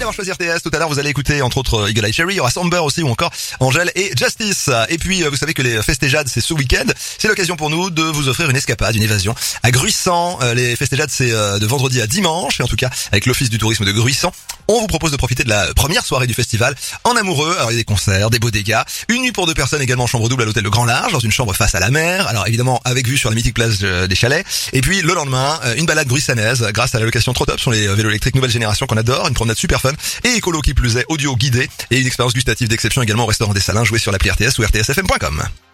D'avoir choisi RTS, tout à l'heure vous allez écouter entre autres Eagle Eye Cherry, il y aura Samber aussi ou encore Angèle et Justice. Et puis vous savez que les Festéjades c'est ce week-end, c'est l'occasion pour nous de vous offrir une escapade, une évasion à Gruissant. Les Festéjades c'est de vendredi à dimanche et en tout cas avec l'office du tourisme de Gruissant, on vous propose de profiter de la première soirée du festival en amoureux. Alors il y a des concerts, des beaux dégâts, une nuit pour 2 personnes également, chambre double à l'hôtel Le Grand Large dans une chambre face à la mer, alors évidemment avec vue sur la mythique place des Chalets. Et puis le lendemain, une balade gruissanaise grâce à la location Trotop sur les vélos électriques nouvelle génération qu'on adore, une promenade super fun et écolo qui plus est, audio guidé et une expérience gustative d'exception également au restaurant des Salins. Jouez sur l'appli RTS ou rtsfm.com.